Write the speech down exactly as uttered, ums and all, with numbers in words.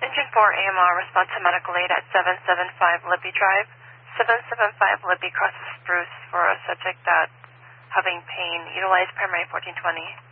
Engine four A M R, respond to medical aid at seven seven five Libby Drive. seven seven five Libby crosses Spruce for a subject that having pain. Utilize primary fourteen twenty.